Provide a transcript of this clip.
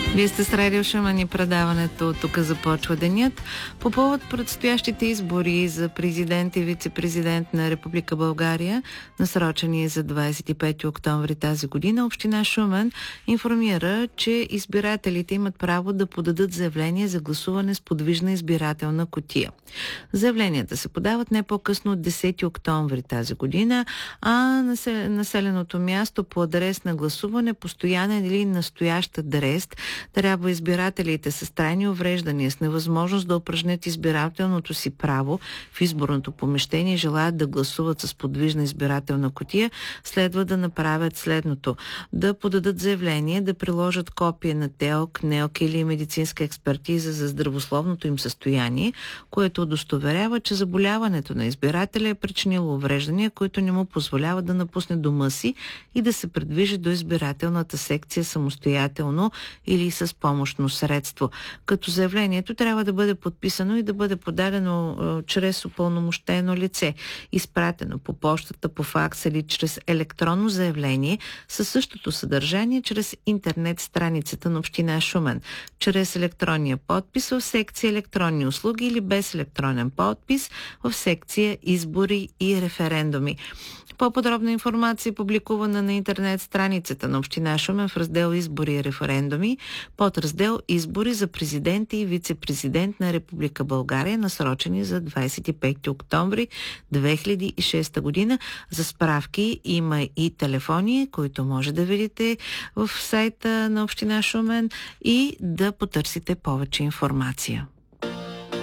Вие сте с Радио Шумен и предаването "Тук започва денят" по повод предстоящите избори за президент и вице-президент на Република България, насрочени за 25 октомври тази година. Община Шумен информира, че избирателите имат право да подадат заявление за гласуване с подвижна избирателна кутия. Заявленията се подават не по-късно от 10 октомври тази година, а населеното място по адрес на гласуване, постоянен или настоящ адрес, трябва избирателите с трайни увреждания, с невъзможност да упражнят избирателното си право в изборното помещение и желаят да гласуват с подвижна избирателна кутия, следва да направят следното: да подадат заявление, да приложат копие на ТЕЛК, НЕЛК или медицинска експертиза за здравословното им състояние, което удостоверява, че заболяването на избирателя е причинило увреждания, които не му позволяват да напусне дома си и да се придвижи до избирателната секция самостоятелно или с помощно средство. Като заявлението трябва да бъде подписано и да бъде подадено чрез упълномощено лице, изпратено по пощата, по факс или чрез електронно заявление със същото съдържание чрез интернет страницата на община Шумен, чрез електронния подпис в секция електронни услуги или без електронен подпис в секция избори и референдуми. По-подробна информация е публикувана на интернет страницата на община Шумен в раздел "Избори и референдуми", под раздел "Избори за президент и вице-президент на Република България", насрочени за 25 октомври 2006 година. За справки има и телефони, които може да видите в сайта на община Шумен и да потърсите повече информация.